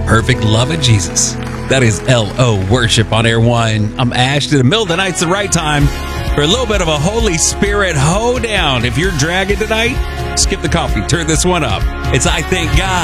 perfect love of Jesus. That is LO Worship on Air One. I'm Ash. In the middle of the night's the right time for a little bit of a Holy Spirit hoedown. If you're dragging tonight, skip the coffee. Turn this one up. It's I Thank God.